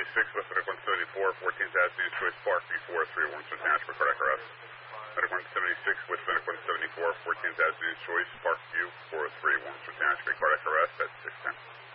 with Medic 174, 14's News Choice Parkview 431 to attach for cardiac arrest. Medic 176 with Medic 174, 14's News Choice Parkview 431 to attach for cardiac arrest at 610.